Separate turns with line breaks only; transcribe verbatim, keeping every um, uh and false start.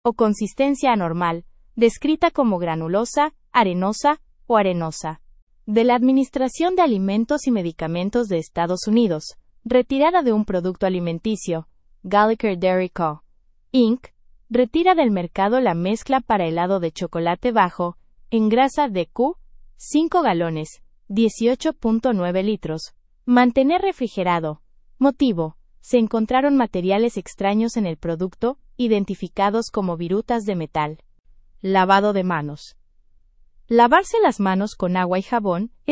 o consistencia anormal, descrita como granulosa, arenosa o arenosa. De la Administración de Alimentos y Medicamentos de Estados Unidos, retirada de un producto alimenticio, Gallagher Dairy Co. incorporated, retira del mercado la mezcla para helado de chocolate bajo, en grasa de Q, cinco galones, dieciocho punto nueve litros. Mantener refrigerado. Motivo: se encontraron materiales extraños en el producto, identificados como virutas de metal. Lavado de manos. Lavarse las manos con agua y jabón